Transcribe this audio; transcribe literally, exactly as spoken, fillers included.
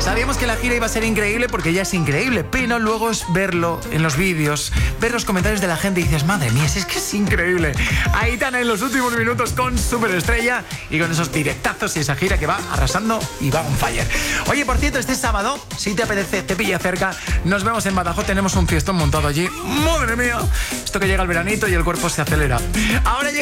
Sabíamos que la gira iba a ser increíble porque ella es increíble, pero luego es verlo en los vídeos, ver los comentarios de la gente y dices, madre mía, es que es increíble. Aitana en los últimos minutos con Superestrella y con esos directazos y esa gira que va arrasando y va on fire. Oye, por cierto, este sábado, si te apetece, te pilla cerca, nos vemos en Badajoz, tenemos un fiestón montado allí. Madre mía, esto que llega el veranito y el cuerpo se acelera. Ahora llega